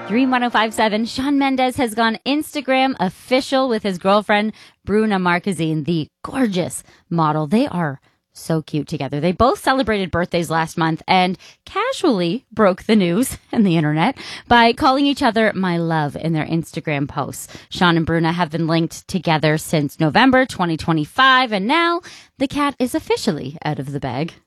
Dream 1057, Shawn Mendes has gone Instagram official with his girlfriend, Bruna Marquezine, the gorgeous model. They are so cute together. They both celebrated birthdays last month and casually broke the news and the internet by calling each other my love in their Instagram posts. Shawn and Bruna have been linked together since November 2025, and now the cat is officially out of the bag.